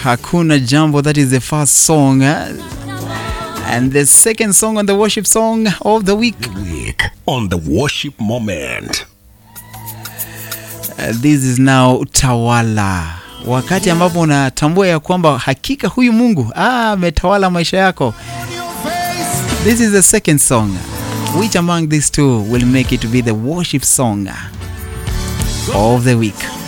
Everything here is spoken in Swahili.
Hakuna Jambo. That is the first song. And the second song on the worship song of the week. On the worship moment. This is now Tawala. Wakati ambapo unatambua ya kwamba hakika huyu Mungu ametawala maisha yako. This is the second song. Which among these two will make it to be the worship song of the week?